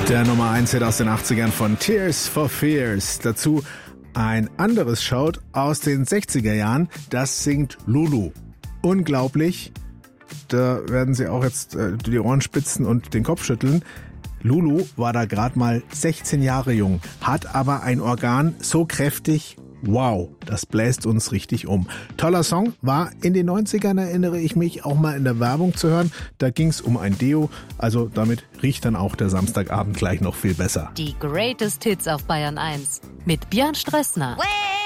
Der Nummer 1 Hit aus den 80ern von Tears for Fears. Dazu ein anderes Shout aus den 60er Jahren. Das singt Lulu. Unglaublich. Da werden Sie auch jetzt die Ohren spitzen und den Kopf schütteln. Lulu war da gerade mal 16 Jahre jung, hat aber ein Organ so kräftig. Wow, das bläst uns richtig um. Toller Song, war in den 90ern, erinnere ich mich, auch mal in der Werbung zu hören. Da ging's um ein Deo, also damit riecht dann auch der Samstagabend gleich noch viel besser. Die Greatest Hits auf Bayern 1 mit Björn Stressner.